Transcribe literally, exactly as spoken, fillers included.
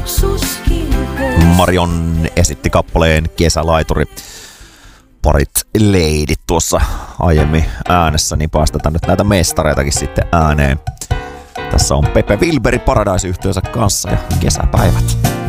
Marion esitti kappaleen Kesälaituri. Parit leidit tuossa aiemmin äänessä, niin päästetään nyt näitä mestareitakin sitten ääneen. Tässä on Pepe Wilberi Paradise-yhtiönsä kanssa ja Kesäpäivät.